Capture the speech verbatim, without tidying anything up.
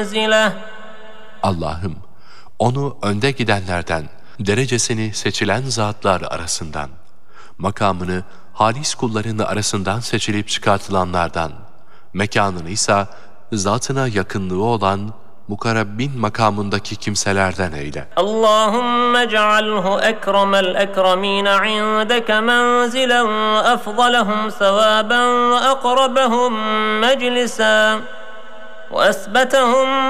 منزله Allah'ım, onu önde gidenlerden, derecesini seçilen zatlar arasından, makamını halis kulların arasından seçilip çıkartılanlardan, mekanını ise zatına yakınlığı olan mukarrabbin makamındaki kimselerden eyle. اللهم اجعله أكرم الأكرمين عندك منزلا وأفضلهم ثوابا وأقربهم مجلسا وأثبتهم